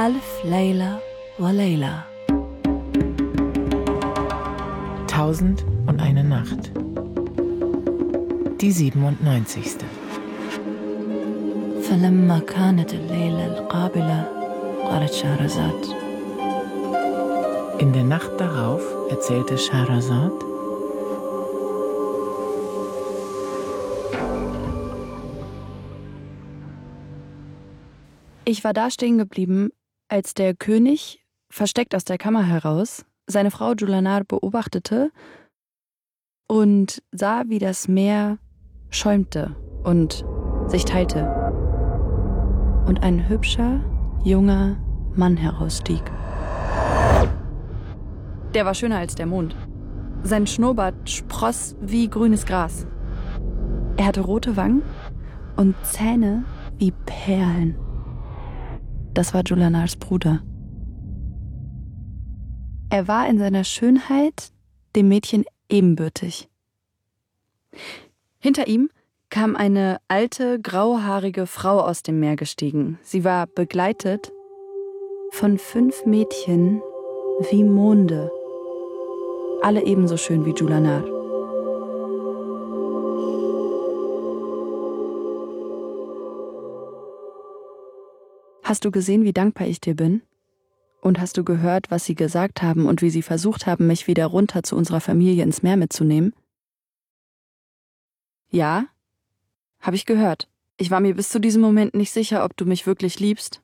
ألف ليلة وليلة. 1001 Nacht. Die 97. فلما كانت الليلة القابلة قالت شهرزاد. In der Nacht darauf erzählte Scheherazad: Ich war da stehen geblieben, als der König, versteckt aus der Kammer heraus, seine Frau Julanar beobachtete und sah, wie das Meer schäumte und sich teilte und ein hübscher, junger Mann herausstieg. Der war schöner als der Mond. Sein Schnurrbart spross wie grünes Gras. Er hatte rote Wangen und Zähne wie Perlen. Das war Julanars Bruder. Er war in seiner Schönheit dem Mädchen ebenbürtig. Hinter ihm kam eine alte, grauhaarige Frau aus dem Meer gestiegen. Sie war begleitet von 5 Mädchen wie Monde, alle ebenso schön wie Julanar. Hast du gesehen, wie dankbar ich dir bin? Und hast du gehört, was sie gesagt haben und wie sie versucht haben, mich wieder runter zu unserer Familie ins Meer mitzunehmen? Ja, habe ich gehört. Ich war mir bis zu diesem Moment nicht sicher, ob du mich wirklich liebst.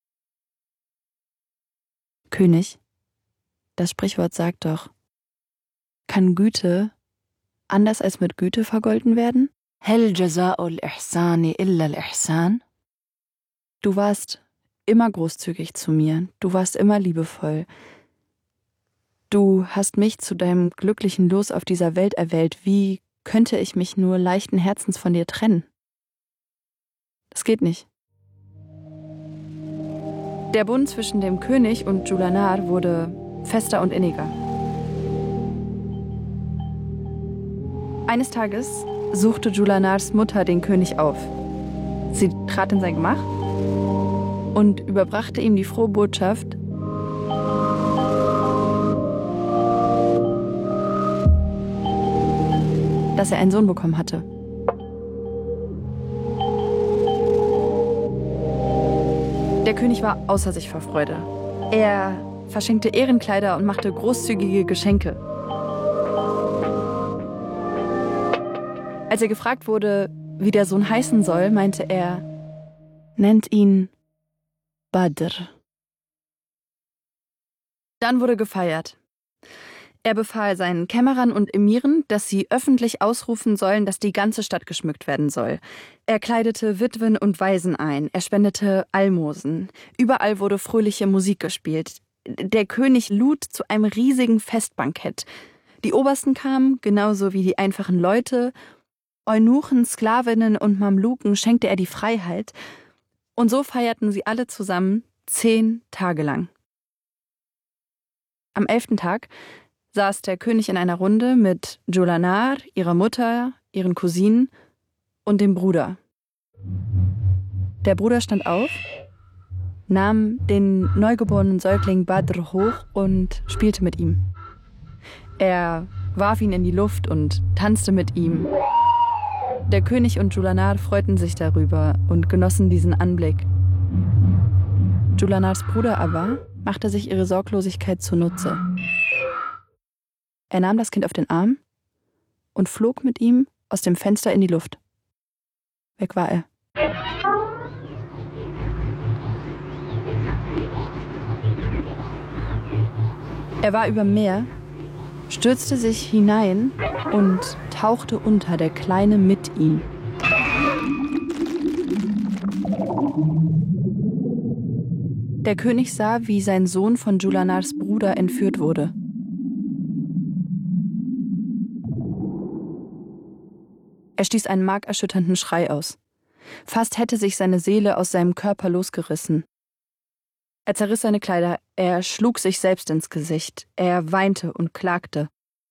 König, das Sprichwort sagt doch, kann Güte anders als mit Güte vergolten werden? هل جزاء الإحسان إلا الإحسان؟ Du warst immer großzügig zu mir, du warst immer liebevoll. Du hast mich zu deinem glücklichen Los auf dieser Welt erwählt. Wie könnte ich mich nur leichten Herzens von dir trennen? Das geht nicht. Der Bund zwischen dem König und Julanar wurde fester und inniger. Eines Tages suchte Julanars Mutter den König auf. Sie trat in sein Gemach und überbrachte ihm die frohe Botschaft, dass er einen Sohn bekommen hatte. Der König war außer sich vor Freude. Er verschenkte Ehrenkleider und machte großzügige Geschenke. Als er gefragt wurde, wie der Sohn heißen soll, meinte er, nennt ihn Badr. Dann wurde gefeiert. Er befahl seinen Kämmerern und Emiren, dass sie öffentlich ausrufen sollen, dass die ganze Stadt geschmückt werden soll. Er kleidete Witwen und Waisen ein, er spendete Almosen. Überall wurde fröhliche Musik gespielt. Der König lud zu einem riesigen Festbankett. Die Obersten kamen, genauso wie die einfachen Leute. Eunuchen, Sklavinnen und Mamluken schenkte er die Freiheit. Und so feierten sie alle zusammen 10 Tage lang. Am 11. Tag saß der König in einer Runde mit Julanar, ihrer Mutter, ihren Cousinen und dem Bruder. Der Bruder stand auf, nahm den neugeborenen Säugling Badr hoch und spielte mit ihm. Er warf ihn in die Luft und tanzte mit ihm. Der König und Julanar freuten sich darüber und genossen diesen Anblick. Julanars Bruder aber machte sich ihre Sorglosigkeit zunutze. Er nahm das Kind auf den Arm und flog mit ihm aus dem Fenster in die Luft. Weg war er. Er war über Meer, stürzte sich hinein und tauchte unter, der Kleine mit ihm. Der König sah, wie sein Sohn von Julanars Bruder entführt wurde. Er stieß einen markerschütternden Schrei aus. Fast hätte sich seine Seele aus seinem Körper losgerissen. Er zerriss seine Kleider, er schlug sich selbst ins Gesicht, er weinte und klagte.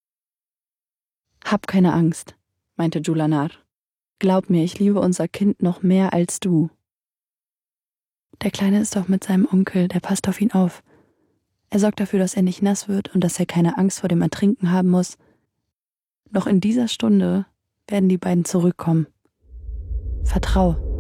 »Hab keine Angst«, meinte Julanar. »Glaub mir, ich liebe unser Kind noch mehr als du.« Der Kleine ist doch mit seinem Onkel, der passt auf ihn auf. Er sorgt dafür, dass er nicht nass wird und dass er keine Angst vor dem Ertrinken haben muss. Noch in dieser Stunde werden die beiden zurückkommen. Vertrau.